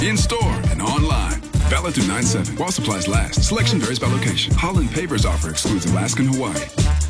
in-store and online. Valid through 9/7 while supplies last. Selection varies by location. Holland Pavers offer excludes Alaska and Hawaii.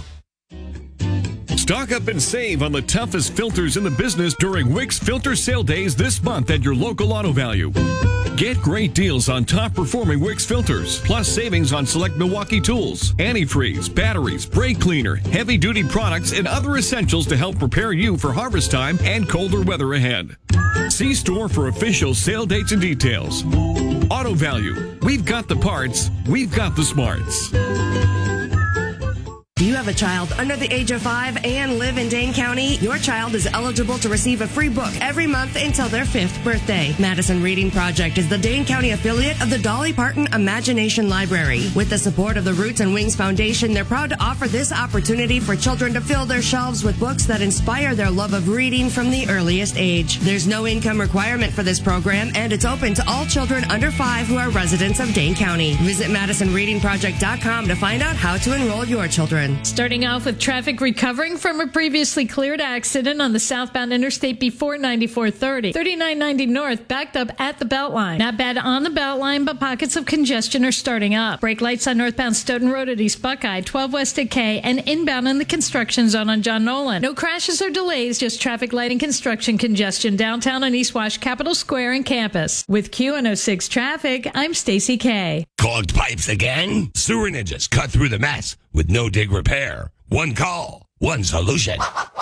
Stock up and save on the toughest filters in the business during Wix Filter Sale Days this month at your local Auto Value. Get great deals on top-performing Wix filters, plus savings on select Milwaukee tools, antifreeze, batteries, brake cleaner, heavy-duty products, and other essentials to help prepare you for harvest time and colder weather ahead. See store for official sale dates and details. Auto Value. We've got the parts. We've got the smarts. Do you have a child under the age of 5 and live in Dane County? Your child is eligible to receive a free book every month until their 5th birthday. Madison Reading Project is the Dane County affiliate of the Dolly Parton Imagination Library. With the support of the Roots and Wings Foundation, they're proud to offer this opportunity for children to fill their shelves with books that inspire their love of reading from the earliest age. There's no income requirement for this program, and it's open to all children under 5 who are residents of Dane County. Visit MadisonReadingProject.com to find out how to enroll your children. Starting off with traffic recovering from a previously cleared accident on the southbound interstate before 9430. 3990 north backed up at the Beltline. Not bad on the Beltline, but pockets of congestion are starting up. Brake lights on northbound Stoughton Road at East Buckeye, 12 west at K, and inbound in the construction zone on John Nolan. No crashes or delays, just traffic light and construction congestion downtown on East Wash, Capitol Square, and campus. With Q106 traffic, I'm Stacy K. Clogged pipes again? Sewer Ninjas cut through the mess with no dig repair. One call, one solution.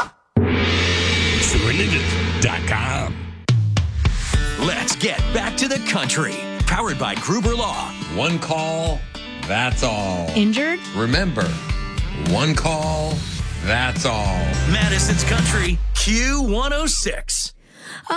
SewerNinjas.com. Let's get back to the country. Powered by Gruber Law. One call, that's all. Injured? Remember, one call, that's all. Madison's Country, Q106.